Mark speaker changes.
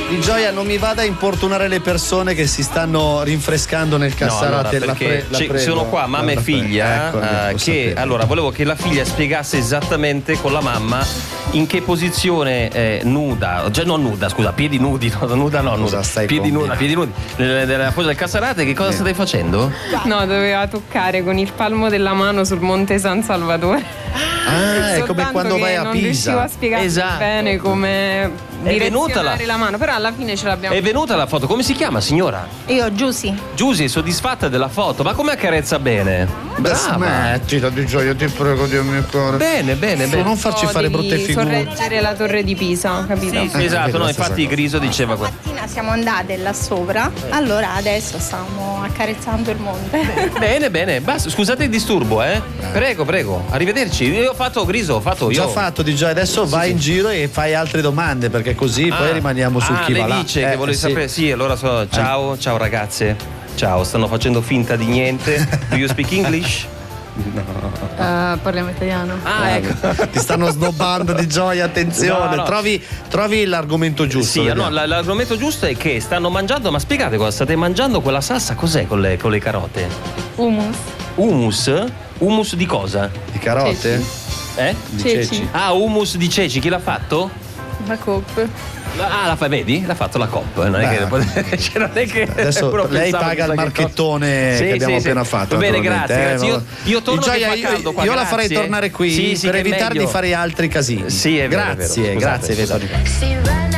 Speaker 1: Di Gioia, non mi vada a importunare le persone che si stanno rinfrescando nel Cassarate.
Speaker 2: No, allora, perché sono qua mamma e figlia allora volevo che la figlia spiegasse esattamente con la mamma in che posizione nuda, cioè non nuda, scusa, piedi nudi, piedi nudi nella posa del Cassarate, che cosa state facendo?
Speaker 3: No, doveva toccare con il palmo della mano sul Monte San Salvatore.
Speaker 1: È come quando vai a Pisa.
Speaker 3: Non riuscivo a spiegare bene come direzionare la mano, però alla fine ce l'abbiamo.
Speaker 2: È venuta la foto, come si chiama, signora?
Speaker 4: Io, Giusy.
Speaker 2: Giusy, è soddisfatta della foto, ma come accarezza bene? Brava.
Speaker 1: Smettila Di Gioia, ti prego, Dio mio cuore.
Speaker 2: Bene.
Speaker 1: Non farci fare brutte figure.
Speaker 3: Sorreggere la torre di Pisa, capito?
Speaker 2: Sì, esatto, no, infatti Griso diceva
Speaker 4: questa mattina siamo andate là sopra, allora adesso stiamo accarezzando il monte.
Speaker 2: Bene, basta, scusate il disturbo, Prego, arrivederci. Io ho fatto Griso, ho fatto io.
Speaker 1: Già fatto Di Gioia, adesso vai in giro e fai altre domande, perché così poi rimaniamo sul chi va là.
Speaker 2: Lei dice che vuole sapere. Sì, allora ciao ragazze. Ciao, stanno facendo finta di niente. Do you speak English?
Speaker 3: No. Parliamo italiano.
Speaker 2: Ecco.
Speaker 1: Ti stanno snobbando Di Gioia, attenzione.
Speaker 2: No.
Speaker 1: Trovi l'argomento giusto.
Speaker 2: Sì, l'argomento giusto è che stanno mangiando, ma spiegate cosa state mangiando, quella salsa cos'è con le carote?
Speaker 3: Hummus.
Speaker 2: Hummus di cosa?
Speaker 1: Di carote?
Speaker 3: Di ceci.
Speaker 2: Hummus di ceci, chi l'ha fatto?
Speaker 3: La Coop.
Speaker 2: Vedi? L'ha fatto la Coop. Non è che
Speaker 1: adesso lei paga il marchettone che abbiamo appena fatto.
Speaker 2: Va bene, grazie. Io torno
Speaker 1: Gioia,
Speaker 2: che fa caldo qua.
Speaker 1: Io la farei tornare qui per evitare di fare altri casini.
Speaker 2: Sì, è vero.
Speaker 1: Grazie.
Speaker 2: Scusate.